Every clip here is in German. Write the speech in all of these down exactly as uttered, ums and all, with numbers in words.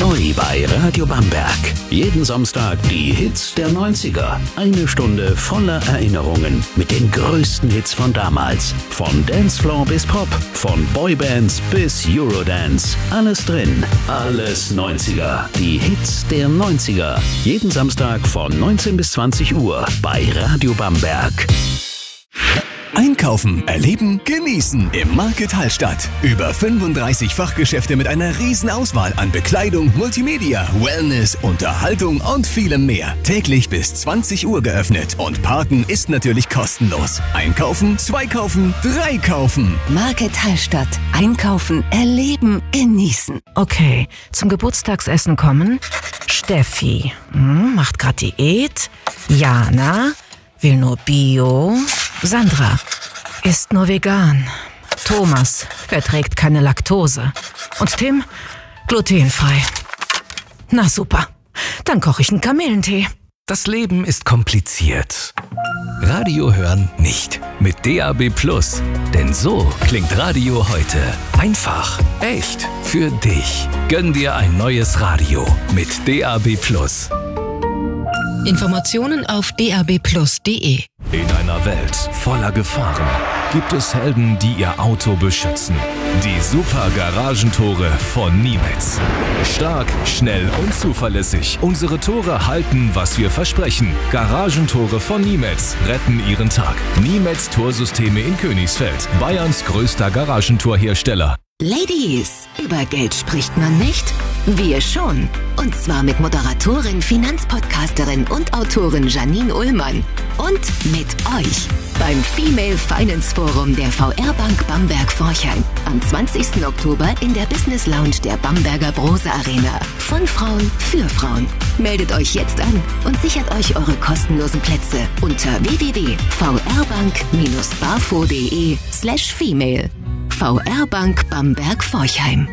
Neu bei Radio Bamberg. Jeden Samstag die Hits der neunziger. Eine Stunde voller Erinnerungen mit den größten Hits von damals. Von Dancefloor bis Pop, von Boybands bis Eurodance. Alles drin, alles neunziger. Die Hits der neunziger. Jeden Samstag von neunzehn bis zwanzig Uhr bei Radio Bamberg. Einkaufen, erleben, genießen im Market Hallstatt. Über fünfunddreißig Fachgeschäfte mit einer riesen Auswahl an Bekleidung, Multimedia, Wellness, Unterhaltung und vielem mehr. Täglich bis zwanzig Uhr geöffnet und Parken ist natürlich kostenlos. Einkaufen, zwei kaufen, drei kaufen. Market Hallstatt. Einkaufen, erleben, genießen. Okay, zum Geburtstagsessen kommen. Steffi, hm, macht grad Diät. Jana, will nur Bio. Sandra isst nur vegan. Thomas verträgt keine Laktose. Und Tim glutenfrei. Na super, dann koche ich einen Kamillentee. Das Leben ist kompliziert. Radio hören nicht. Mit D A B Plus. Denn so klingt Radio heute. Einfach, echt, für dich. Gönn dir ein neues Radio mit D A B Plus. Informationen auf d a b plus punkt d e. In einer Welt voller Gefahren gibt es Helden, die ihr Auto beschützen. Die Super Garagentore von Niemetz. Stark, schnell und zuverlässig. Unsere Tore halten, was wir versprechen. Garagentore von Niemetz retten Ihren Tag. Niemetz Torsysteme in Königsfeld. Bayerns größter Garagentorhersteller. Ladies, über Geld spricht man nicht? Wir schon. Und zwar mit Moderatorin, Finanzpodcasterin und Autorin Janine Ullmann. Und mit euch beim Female Finance Forum der V R Bank Bamberg-Forchheim am zwanzigsten Oktober in der Business Lounge der Bamberger Brose Arena. Von Frauen für Frauen. Meldet euch jetzt an und sichert euch eure kostenlosen Plätze unter w w w punkt v r bank dash bafo punkt d e slash female. V R Bank Bamberg-Forchheim.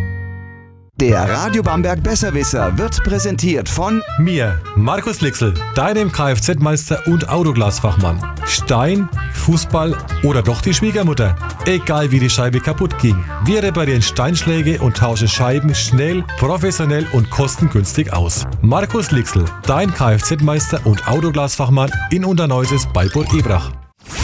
Der Radio Bamberg Besserwisser wird präsentiert von mir, Markus Lixel, deinem Kfz-Meister und Autoglasfachmann. Stein, Fußball oder doch die Schwiegermutter. Egal wie die Scheibe kaputt ging. Wir reparieren Steinschläge und tauschen Scheiben schnell, professionell und kostengünstig aus. Markus Lixel, dein Kfz-Meister und Autoglasfachmann in Unterneuses bei Burg Ebrach.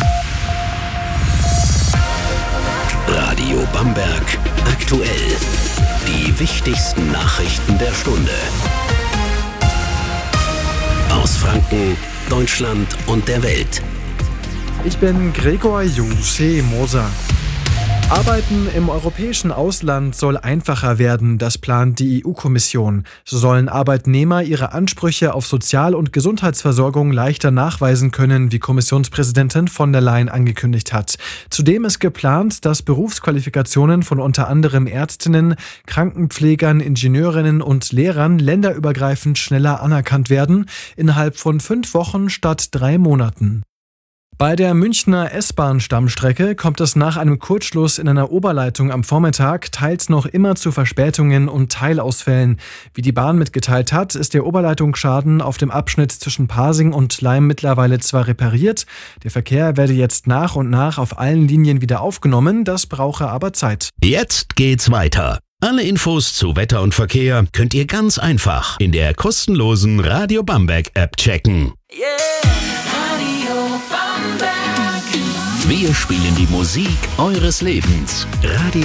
Radio Bamberg aktuell. Die wichtigsten Nachrichten der Stunde. Aus Franken, Deutschland und der Welt. Ich bin Gregor Juse Moser. Arbeiten im europäischen Ausland soll einfacher werden, das plant die E U-Kommission. So sollen Arbeitnehmer ihre Ansprüche auf Sozial- und Gesundheitsversorgung leichter nachweisen können, wie Kommissionspräsidentin von der Leyen angekündigt hat. Zudem ist geplant, dass Berufsqualifikationen von unter anderem Ärztinnen, Krankenpflegern, Ingenieurinnen und Lehrern länderübergreifend schneller anerkannt werden, innerhalb von fünf Wochen statt drei Monaten. Bei der Münchner S-Bahn-Stammstrecke kommt es nach einem Kurzschluss in einer Oberleitung am Vormittag teils noch immer zu Verspätungen und Teilausfällen. Wie die Bahn mitgeteilt hat, ist der Oberleitungsschaden auf dem Abschnitt zwischen Pasing und Laim mittlerweile zwar repariert, der Verkehr werde jetzt nach und nach auf allen Linien wieder aufgenommen, das brauche aber Zeit. Jetzt geht's weiter. Alle Infos zu Wetter und Verkehr könnt ihr ganz einfach in der kostenlosen Radio Bamberg App checken. Yeah, Radio Bamberg. Wir spielen die Musik eures Lebens. Radio